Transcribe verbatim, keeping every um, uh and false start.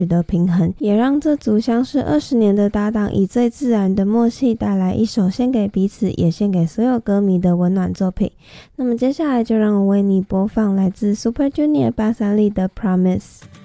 取得平衡，也让这组相识二十年的搭档以最自然的默契带来一首献给彼此也献给所有歌迷的温暖作品。那么接下来就让我为你播放来自 Super Junior 八三 的 Promise。